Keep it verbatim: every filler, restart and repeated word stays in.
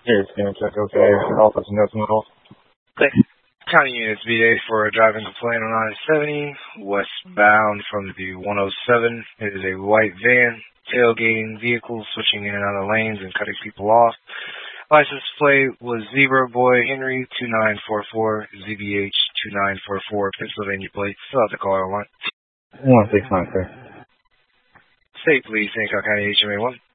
Here, scan check, okay. Office nothing at all. Thanks. County units V A for a driving complaint on I seventy, westbound from the one oh seven. It is a white van, tailgating vehicles, switching in and out of lanes and cutting people off. License plate was Zebra Boy Henry two nine four four, Z B H two nine four four, Pennsylvania plate. Fill out the caller line. one six nine, sir. State, please, Hancock County H M A one.